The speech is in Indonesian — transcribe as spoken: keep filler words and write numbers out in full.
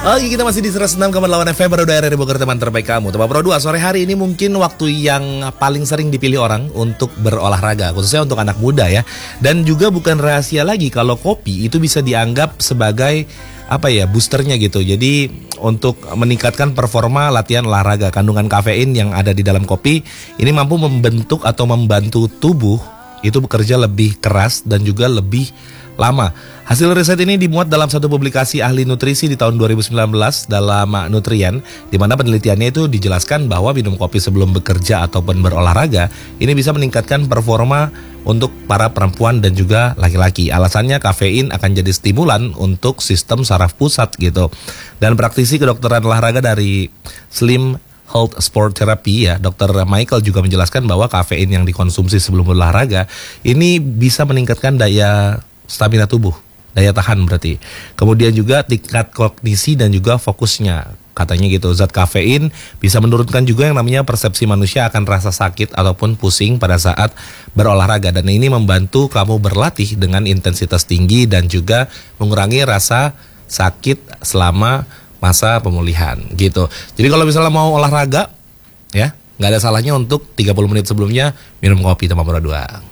Oke, kita masih di seratus enam koma delapan F M baru daerah Bogor, teman terbaik kamu. Teman Pro dua, sore hari ini mungkin waktu yang paling sering dipilih orang untuk berolahraga, khususnya untuk anak muda ya. Dan juga bukan rahasia lagi kalau kopi itu bisa dianggap sebagai apa ya, boosternya gitu. Jadi untuk meningkatkan performa latihan olahraga, kandungan kafein yang ada di dalam kopi ini mampu membentuk atau membantu tubuh itu bekerja lebih keras dan juga lebih lama. Hasil riset ini dimuat dalam satu publikasi ahli nutrisi di tahun dua ribu sembilan belas dalam Nutrien, di mana penelitiannya itu dijelaskan bahwa minum kopi sebelum bekerja ataupun berolahraga ini bisa meningkatkan performa untuk para perempuan dan juga laki-laki. Alasannya kafein akan jadi stimulan untuk sistem saraf pusat gitu. Dan praktisi kedokteran olahraga dari Slim Health Sport Therapy ya, dokter Michael juga menjelaskan bahwa kafein yang dikonsumsi sebelum berolahraga ini bisa meningkatkan daya stamina tubuh, daya tahan berarti. Kemudian juga tingkat kognisi dan juga fokusnya, katanya gitu. Zat kafein bisa menurunkan juga yang namanya persepsi manusia akan rasa sakit ataupun pusing pada saat berolahraga. Dan ini membantu kamu berlatih dengan intensitas tinggi dan juga mengurangi rasa sakit selama masa pemulihan gitu. Jadi kalau misalnya mau olahraga ya, nggak ada salahnya untuk tiga puluh menit sebelumnya minum kopi, teman berdua.